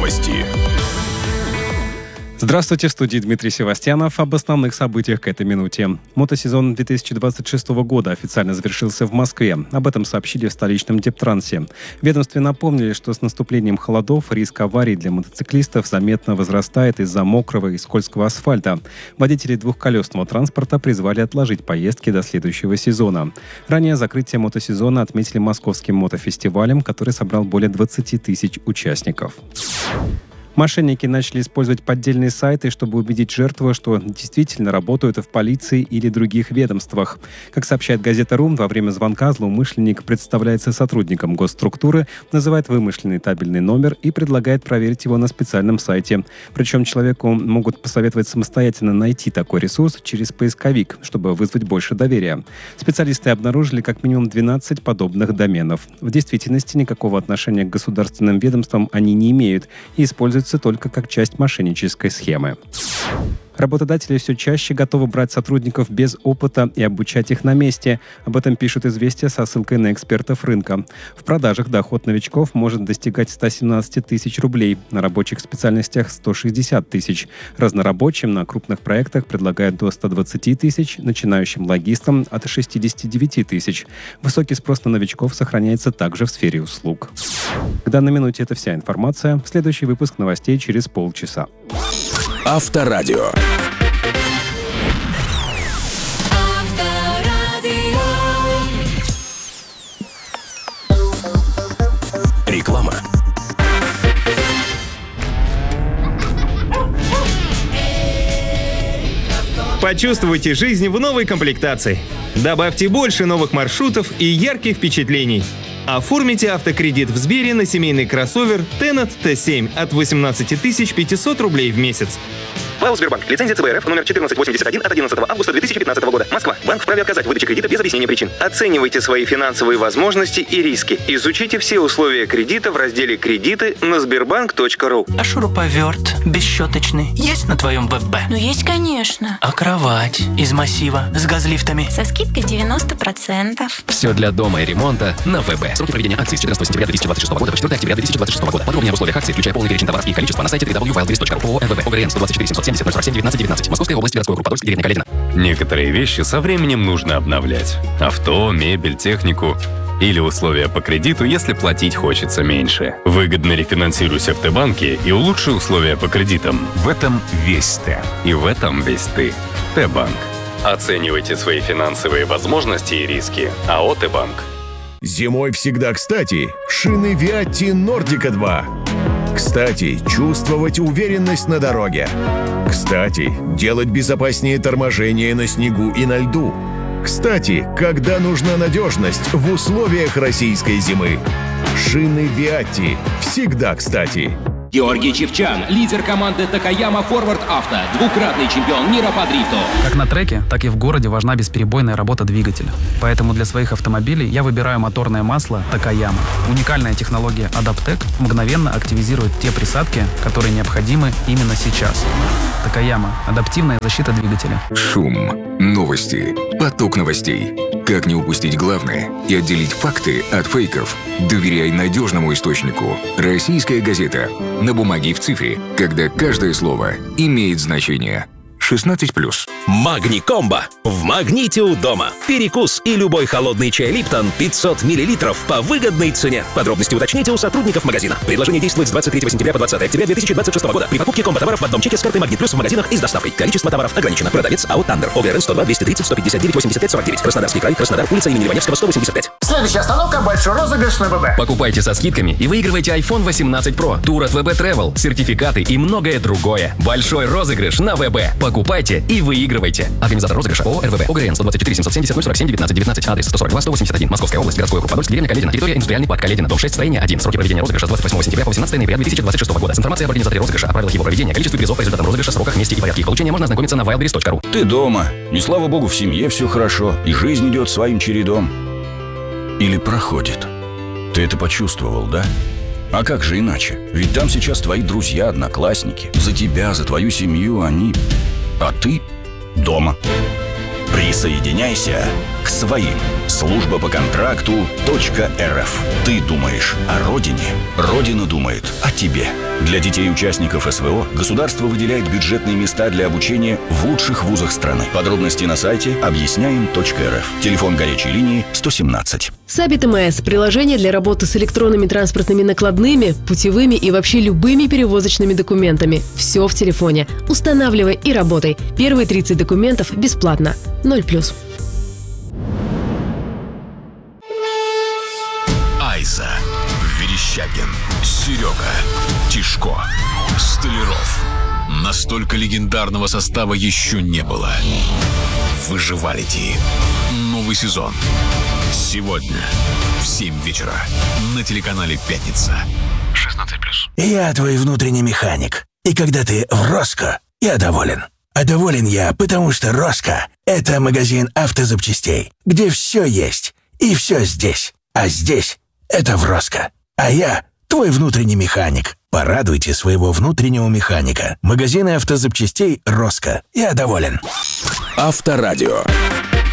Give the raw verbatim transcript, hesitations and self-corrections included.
Новости. Здравствуйте, в студии Дмитрий Севастьянов. Об основных событиях к этой минуте. Мотосезон две тысячи двадцать шестого года официально завершился в Москве. Об этом сообщили в столичном Дептрансе. В ведомстве напомнили, что с наступлением холодов риск аварий для мотоциклистов заметно возрастает из-за мокрого и скользкого асфальта. Водители двухколесного транспорта призвали отложить поездки до следующего сезона. Ранее закрытие мотосезона отметили Московским мотофестивалем, который собрал более двадцати тысяч участников. Мошенники начали использовать поддельные сайты, чтобы убедить жертву, что действительно работают в полиции или других ведомствах. Как сообщает газета РУ, во время звонка злоумышленник представляется сотрудником госструктуры, называет вымышленный табельный номер и предлагает проверить его на специальном сайте. Причем человеку могут посоветовать самостоятельно найти такой ресурс через поисковик, чтобы вызвать больше доверия. Специалисты обнаружили как минимум двенадцать подобных доменов. В действительности никакого отношения к государственным ведомствам они не имеют и используются только как часть мошеннической схемы. Работодатели все чаще готовы брать сотрудников без опыта и обучать их на месте. Об этом пишут «Известия» со ссылкой на экспертов рынка. В продажах доход новичков может достигать ста семнадцати тысяч рублей, на рабочих специальностях – сто шестьдесят тысяч. Разнорабочим на крупных проектах предлагают до ста двадцати тысяч, начинающим логистам – от шестидесяти девяти тысяч. Высокий спрос на новичков сохраняется также в сфере услуг. К данной минуте это вся информация. Следующий выпуск новостей через полчаса. Авторадио. Реклама. Почувствуйте жизнь в новой комплектации. Добавьте больше новых маршрутов и ярких впечатлений. Оформите автокредит в Сбере на семейный кроссовер Tennet Т семь от восемнадцати тысяч пятисот рублей в месяц. ВАО «Сбербанк». Лицензия ЦБ РФ номер четырнадцать восемьдесят один от одиннадцатого августа две тысячи пятнадцатого года. Москва. Банк вправе отказать в выдаче кредита без объяснения причин. Оценивайте свои финансовые возможности и риски. Изучите все условия кредита в разделе «Кредиты» на сбербанк точка ру. А шуруповерт бесщеточный есть на твоем ВБ? Ну есть, конечно. А кровать из массива с газлифтами? Со скидкой девяносто процентов. Все для дома и ремонта на ВБ. Сроки проведения акции с четырнадцатого сентября две тысячи двадцать шестого года по четвёртого октября две тысячи двадцать шестого года. Подробнее об условиях акции, включая полный перечень товаров и количество, на сайте дабл ю дабл ю дабл ю точка ру. ООО РВБ. ОГРН сто двадцать четыре семьсот семьдесят ноль сорок семь девятнадцать девятнадцать. Московская область, городской округ Подольск, деревня Каледино. Некоторые вещи со временем нужно обновлять. Авто, мебель, технику. Или условия по кредиту, если платить хочется меньше. Выгодно рефинансируйся в Т-банке и улучши условия по кредитам. В этом весь Т. И в этом весь ты. Т-банк. Оценивайте свои финансовые возможности и риски. АО «Т-банк». Зимой всегда кстати. Шины Виатти Нордика два. Кстати, чувствовать уверенность на дороге. Кстати, делать безопаснее торможение на снегу и на льду. Кстати, когда нужна надежность в условиях российской зимы. Шины Виатти всегда кстати. Георгий Чевчан, лидер команды Такаяма Форвард Авто, двукратный чемпион мира по дрифту. Как на треке, так и в городе важна бесперебойная работа двигателя. Поэтому для своих автомобилей я выбираю моторное масло Такаяма. Уникальная технология Адаптек мгновенно активизирует те присадки, которые необходимы именно сейчас. Такаяма – адаптивная защита двигателя. Шум. Новости. Поток новостей. Как не упустить главное и отделить факты от фейков? Доверяй надежному источнику. Российская газета. На бумаге и в цифре, когда каждое слово имеет значение. шестнадцать плюс. Магни Комбо. В магните у дома. Перекус и любой холодный чай Липтон пятьсот миллилитров по выгодной цене. Подробности уточните у сотрудников магазина. Предложение действует с двадцать третьего сентября по двадцатое октября две тысячи двадцать шестого года. При покупке комбо-товаров в одном чеке с картой Магнит Плюс в магазинах и с доставкой. Количество товаров ограничено. Продавец АО «Тандер». ОГРН сто два двести тридцать сто пятьдесят девять восемьдесят пять сорок девять. Краснодарский край. Краснодар. Улица имени Ливаневского, сто восемьдесят пять. Следующая остановка – большой розыгрыш на ВБ. Покупайте со скидками и выигрывайте айфон восемнадцать про, тур от ВБ Travel, сертификаты и многое другое. Большой розыгрыш на ВБ. Покупайте и выигрывайте. Организатор розыгрыша ООО РВБ. ОГРН сто двадцать четыре семьсот семьдесят ноль сорок семь девятнадцать девятнадцать. Адрес сто сорок два сто восемьдесят один. Московская область, городской округ Подольск, деревня Каледино. Территория индустриальный парк Каледино. Дом шесть, строение один. Сроки проведения розыгрыша с двадцать восьмого сентября по восемнадцатое ноября две тысячи двадцать шестого года. С информацией об организаторе розыгрыша, о правилах его проведения, количестве призов по результатам розыгрыша, сроках, месте и порядке их получения можно ознакомиться на вайлдберрис точка ру. Ты дома, и слава богу, в семье все хорошо, и жизнь идет своим чередом. Или проходит. Ты это почувствовал, да? А как же иначе? Ведь там сейчас твои друзья, одноклассники. За тебя, за твою семью они... А ты дома. Присоединяйся к своим. Служба по контракту .рф. Ты думаешь о родине, Родина думает о тебе. Для детей-участников СВО государство выделяет бюджетные места для обучения в лучших вузах страны. Подробности на сайте объясняем точка эр эф. Телефон горячей линии сто семнадцать. Сабит МС – приложение для работы с электронными транспортными накладными, путевыми и вообще любыми перевозочными документами. Все в телефоне. Устанавливай и работай. Первые тридцать документов бесплатно. ноль плюс. Айза, Верещагин, Серега, Тишко, Столяров. Настолько легендарного состава еще не было. Выживалити. Новый сезон. Сегодня в семь вечера на телеканале «Пятница». шестнадцать плюс. Я твой внутренний механик. И когда ты в Роско, я доволен. А доволен я, потому что Роско – это магазин автозапчастей, где все есть и все здесь. А здесь – это в Роско. А я твой внутренний механик. Порадуйте своего внутреннего механика. Магазины автозапчастей Роско. Я доволен. Авторадио.